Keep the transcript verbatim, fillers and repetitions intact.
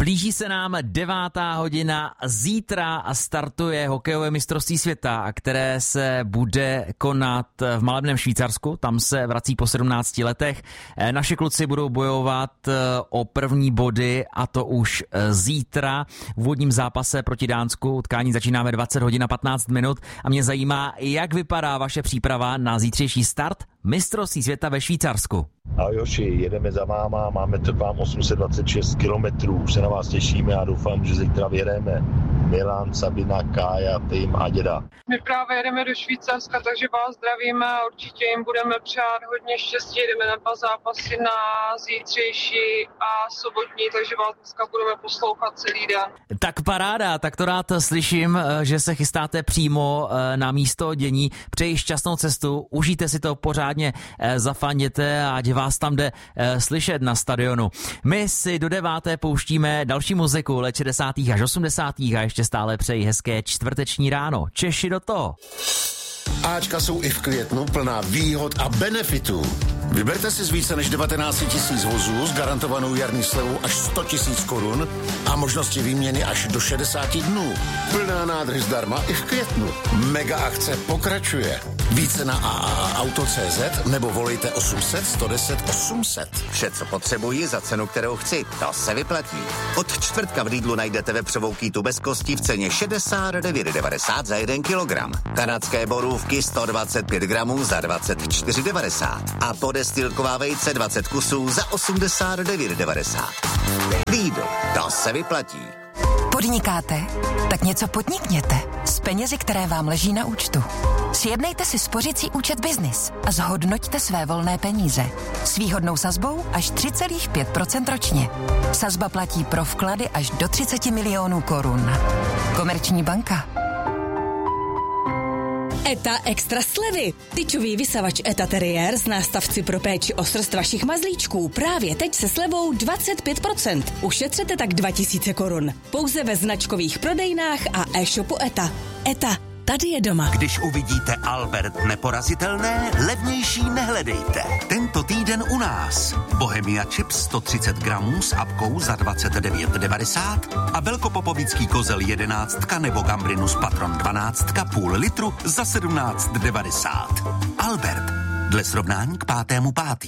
Blíží se nám devátá hodina, zítra startuje hokejové mistrovství světa, které se bude konat v malebném Švýcarsku, tam se vrací po sedmnácti letech. Naši kluci budou bojovat o první body a to už zítra. V úvodním zápase proti Dánsku utkání začíná ve dvacet hodin a patnáct minut a mě zajímá, jak vypadá vaše příprava na zítřejší start mistrovství světa ve Švýcarsku. Ahoj Joši, jedeme za váma, máme to k vám osm set dvacet šest kilometrů, už se na vás těšíme a doufám, že zítra vyjedeme. Milan, Sabina, Kája, tým a děda. My právě jedeme do Švýcarska, takže vás zdravíme a určitě jim budeme přát hodně štěstí. Jdeme na dva zápasy na zítřejší a sobotní, takže vás dneska budeme poslouchat celý den. Tak paráda, tak to rád slyším, že se chystáte přímo na místo dění. Přeji šťastnou cestu, užijte si to pořádně, zafanděte a ať vás tam jde slyšet na stadionu. My si do deváté pouštíme další muziku let šedesátých až osmdesátých a ještě stále přeji hezké čtvrteční ráno. Češi do toho. Ačka jsou i v květnu plná výhod a benefitů. Vyberte si z více než devatenáct tisíc vozů s garantovanou jarní slevou až sto tisíc korun a možnosti výměny až do šedesáti dnů. Plná nádrž zdarma i v květnu. Mega akce pokračuje. Více na a a a auto tečka cé zet nebo volejte osm set sto deset osm set. Vše, co potřebuji za cenu, kterou chci, to se vyplatí. Od čtvrtka v Lidlu najdete vepřovou kýtu bez kosti v ceně šedesát devět devadesát za jeden kilogram. Kanadské borůvky sto dvacet pět gramů za dvacet čtyři devadesát a podestýlková vejce dvacet kusů za osmdesát devět devadesát. Lidl, to se vyplatí. Podnikáte? Tak něco podnikněte s penězi, které vám leží na účtu. Sjednejte si spořicí účet Biznis a zhodnoťte své volné peníze. S výhodnou sazbou až tři celá pět procenta ročně. Sazba platí pro vklady až do třicet milionů korun. Komerční banka. ETA Extra slevy. Tyčový vysavač ETA Terrier z nástavci pro péči o srst vašich mazlíčků právě teď se slevou dvacet pět procent. Ušetřete tak dva tisíce korun. Pouze ve značkových prodejnách a e-shopu ETA. ETA. Tady je doma. Když uvidíte Albert neporazitelné, levnější nehledejte. Tento týden u nás. Bohemia Chips sto třicet gramů s apkou za dvacet devět devadesát a velkopopovický kozel jedenáctka nebo Gambrinus Patron dvanáctka půl litru za sedmnáct devadesát. Albert. Dle srovnání k pátému pátý.